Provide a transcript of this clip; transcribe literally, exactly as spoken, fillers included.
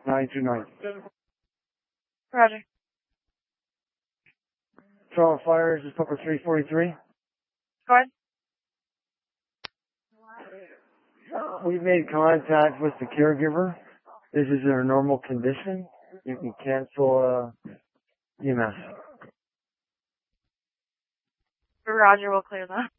nine two nine. Roger. Charlotte Fire, this is number three forty-three. Go ahead. We've made contact with the caregiver. This is her normal condition. You can cancel uh, E M S. Roger, we'll clear that.